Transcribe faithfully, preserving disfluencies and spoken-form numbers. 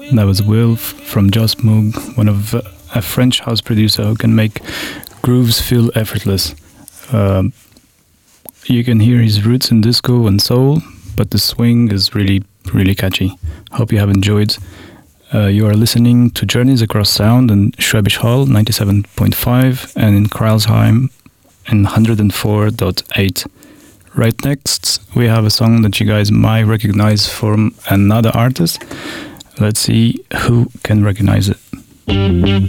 That was Will from Joss Moog, one of uh, a French house producer who can make grooves feel effortless. Um, you can hear his roots in disco and soul, but the swing is really, really catchy. Hope you have enjoyed. Uh, you are listening to Journeys Across Sound in Schwäbisch Hall ninety-seven point five and in Kreilsheim in one hundred four point eight. Right next, we have a song that you guys might recognize from another artist. Let's see who can recognize it.